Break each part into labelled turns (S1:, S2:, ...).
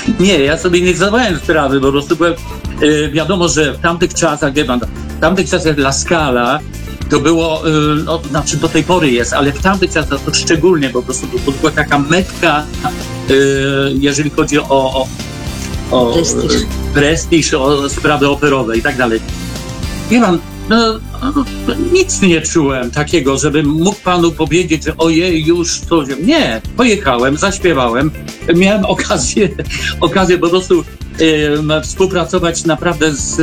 S1: Nie, ja sobie nie zdawałem sprawy, po prostu byłem, wiadomo, że w tamtych czasach, wie pan, w tamtych czasach La Scala to było, no, znaczy do tej pory jest, ale w tamtych czasach to szczególnie po prostu to była taka metka, jeżeli chodzi o prestiż, o sprawy operowe i tak dalej. Wie pan, nic nie czułem takiego, żebym mógł panu powiedzieć, że ojej, już coś. Nie, pojechałem, zaśpiewałem, miałem okazję po prostu współpracować naprawdę z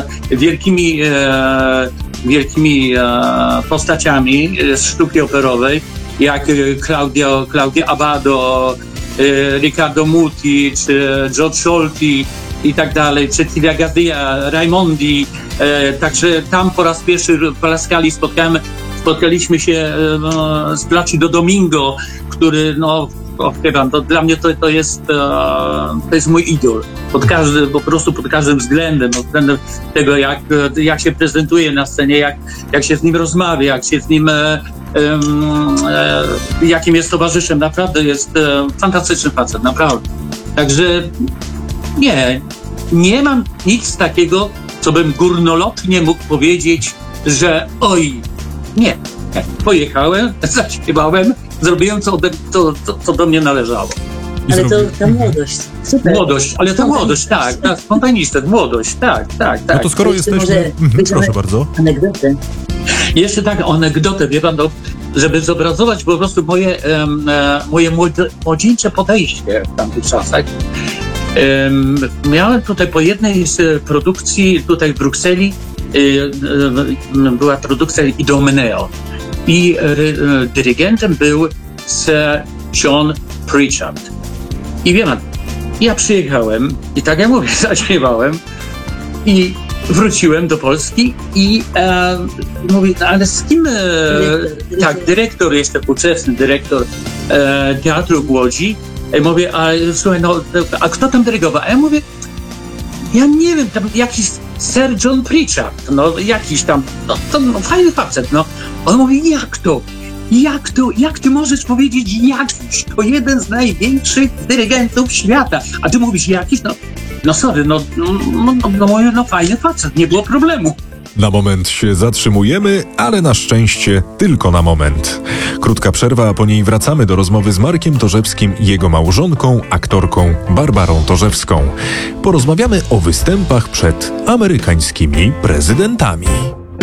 S1: wielkimi postaciami z sztuki operowej, jak Claudia Abbado, Riccardo Muti, czy George Solti i tak dalej, czy Silvia Gardia, Raimondi. Także tam po raz pierwszy w La Scali spotkaliśmy się z Placido Domingo, który, to dla mnie to jest mój idol. Po prostu pod każdym względem, względem tego, jak się prezentuje na scenie, jak się z nim rozmawia, jak się z nim jakim jest towarzyszem. Naprawdę jest fantastyczny facet, naprawdę. Także nie mam nic takiego, co bym górnolotnie mógł powiedzieć, że nie. Pojechałem, zaśpiewałem, zrobiłem co do mnie należało.
S2: Ale to ta młodość, super.
S1: Młodość, ale to młodość, tak, spontanistet, młodość, tak.
S3: No to skoro jesteśmy... Proszę bardzo.
S2: Anegdotę.
S1: Jeszcze anegdotę, wie pan, żeby zobrazować po prostu moje młodzieńcze podejście w tamtych czasach. Miałem tutaj po jednej z produkcji tutaj w Brukseli, była produkcja Idomeneo i dyrygentem był Sir John Pritchard. I wie pan, ja przyjechałem i tak jak mówię, zaśpiewałem i wróciłem do Polski i mówię, ale z kim... dyrektor, jeszcze ówczesny dyrektor teatru w Łodzi. Mówię, a słuchaj, a kto tam dyrygował? A ja mówię, ja nie wiem, tam jakiś Sir John Pritchard, jakiś tam, fajny facet, On mówi, jak ty możesz powiedzieć jakiś? To jeden z największych dyrygentów świata. A ty mówisz jakiś? Sorry, fajny facet, nie było problemu.
S3: Na moment się zatrzymujemy, ale na szczęście tylko na moment. Krótka przerwa, a po niej wracamy do rozmowy z Markiem Torzewskim i jego małżonką, aktorką Barbarą Torzewską. Porozmawiamy o występach przed amerykańskimi prezydentami.